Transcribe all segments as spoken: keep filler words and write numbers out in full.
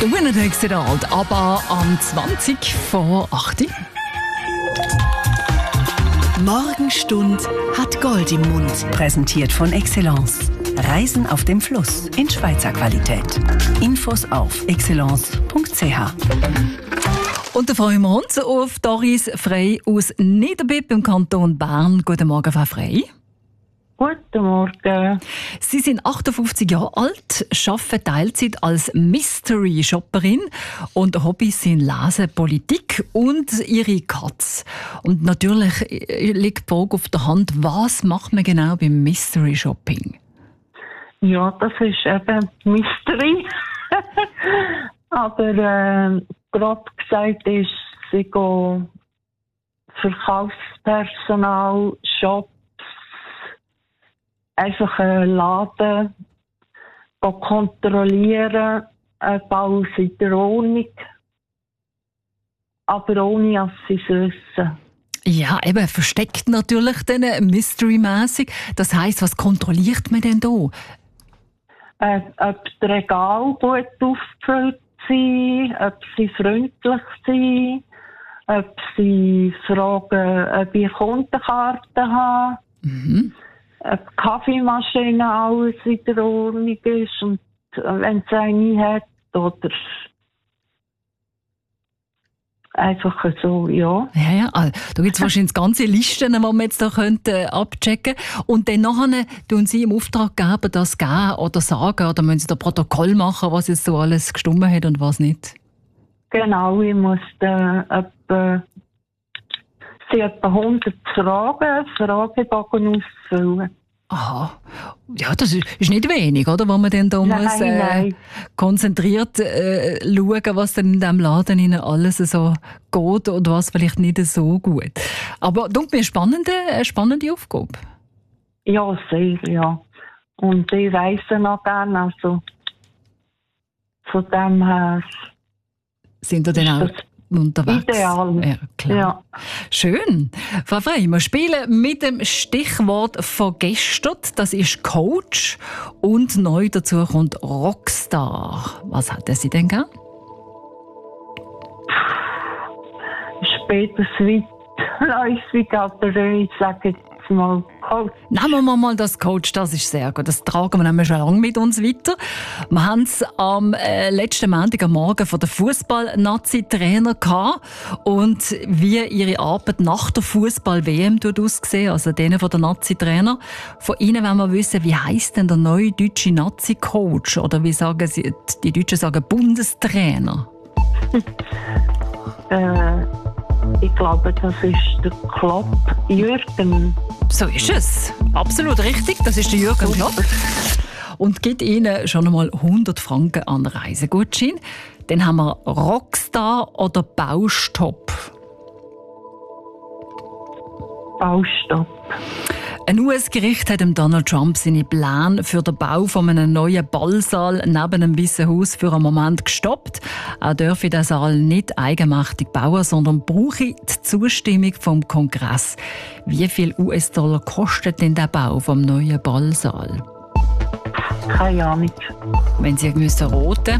Winner Excellent, aber am zwanzig vor acht. Morgenstund hat Gold im Mund. Präsentiert von Excellence. Reisen auf dem Fluss in Schweizer Qualität. Infos auf excellence punkt c h. Und da freuen wir uns auf Doris Frey aus Niederbipp im Kanton Bern. Guten Morgen, Frau Frey. Guten Morgen. Sie sind achtundfünfzig Jahre alt, arbeiten Teilzeit als Mystery-Shopperin und Hobbys sind Lesen, Politik und ihre Katze. Und natürlich liegt die Frage auf der Hand, was macht man genau beim Mystery-Shopping? Ja, das ist eben Mystery. Aber äh, grob gesagt ist, sie gehen Verkaufspersonal, Shops, einfach einen Laden kontrollieren, ob alles in der Ordnung, aber ohne, dass sie es wissen. Ja, eben, versteckt natürlich dann mystery-mässig. Das heisst, was kontrolliert man denn da? Äh, ob die Regale gut aufgefüllt sind, ob sie freundlich sind, ob sie fragen, ob ich Kundenkarten habe. Mhm. Ob die Kaffeemaschine alles in der Ordnung ist und wenn es eine hat, oder einfach so, ja. Ja, ja, also, da gibt es wahrscheinlich ganze Listen, die man jetzt da könnte, abchecken könnte. Und dann nachher tun Sie im Auftraggeber das geben oder sagen, oder müssen Sie da Protokoll machen, was jetzt so alles gestimmt hat und was nicht? Genau, ich muss äh, etwa, sie etwa hundert Fragen, Fragebogen ausfüllen. Aha. Ja, das ist, ist nicht wenig, oder? Wo man dann da nein, muss, äh, nein. konzentriert äh, schauen, was dann in diesem Laden Ihnen alles so geht und was vielleicht nicht so gut. Aber das ist eine spannende, eine spannende Aufgabe. Ja, sehr, ja. Und ich reise noch gerne, also von dem her. Sind da dann auch unterwegs? Ideal. Ja, klar. Ja. Schön. Frau Frey, wir spielen mit dem Stichwort von gestern. Das ist Coach. Und neu dazu kommt Rockstar. Was hat er Sie denn gern? Später weitläufig, aber ich sage jetzt mal Coach. Nehmen wir mal das Coach, das ist sehr gut. Das tragen wir nämlich schon lange mit uns weiter. Wir haben es am äh, letzten Montag am Morgen von der Fußball-Nazi-Trainer gehabt und wie ihre Arbeit nach der Fußball-W M aussehen, also denen von der Nazi-Trainer. Von Ihnen wollen wir wissen, wie heisst denn der neue deutsche Nazi-Coach? Oder wie sagen Sie, die Deutschen sagen Bundestrainer? äh, ich glaube, das ist der Klopp Jürgen. So ist es. Absolut richtig. Das ist der Jürgen Klopp. Und gibt Ihnen schon einmal hundert Franken an Reisegutschein. Dann haben wir Rockstar oder Baustopp. Baustopp. Ein U S-Gericht hat dem Donald Trump seine Pläne für den Bau von einem neuen Ballsaal neben dem Weißen Haus für einen Moment gestoppt. Er dürfe den Saal nicht eigenmächtig bauen, sondern brauche die Zustimmung vom Kongress. Wie viel U S-Dollar kostet denn der Bau vom neuen Ballsaal? Keine Ahnung. Wenn Sie müssen roten?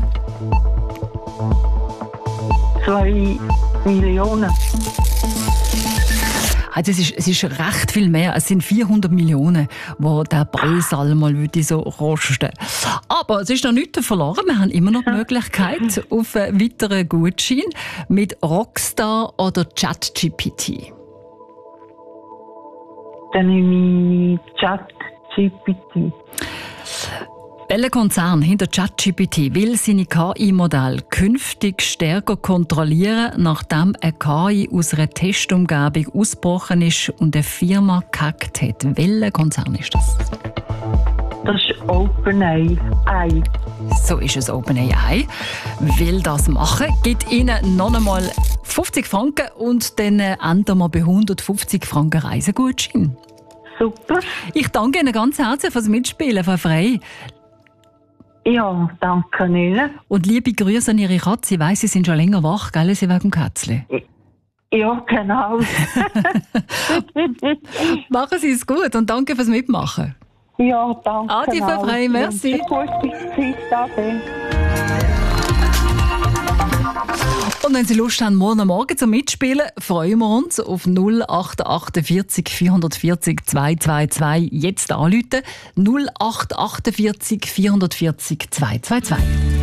Zwei Millionen. Also es, ist, es ist recht viel mehr. Es sind vierhundert Millionen, die der Ballsaal mal würde so kosten. Aber es ist noch nichts verloren. Wir haben immer noch die Möglichkeit auf einen weiteren Gutschein mit Rockstar oder ChatGPT. Dann nehme ich ChatGPT. Welcher Konzern hinter ChatGPT will seine K I-Modelle künftig stärker kontrollieren, nachdem eine K I aus einer Testumgebung ausgebrochen ist und eine Firma gehackt hat? Welcher Konzern ist das? Das ist OpenAI. So ist es, OpenAI. Will das machen, gibt Ihnen noch einmal fünfzig Franken und dann enden wir bei hundertfünfzig Franken Reisegutschein. Super. Ich danke Ihnen ganz herzlich fürs Mitspielen, Frau Frey. Ja, danke Ihnen. Und liebe Grüße an Ihre Katze. Ich weiss, Sie sind schon länger wach, gell? Sie wegen dem Kätzchen. Ja, genau. Machen Sie es gut und danke fürs Mitmachen. Ja, danke. Adi, Frau Frey, merci. Gute Zeit, Ade. Und wenn Sie Lust haben, morgen Morgen zum Mitspielen, freuen wir uns auf null acht achtundvierzig vierhundertvierzig zweihundertzweiundzwanzig. Jetzt anrufen null acht achtundvierzig vierhundertvierzig zweihundertzweiundzwanzig.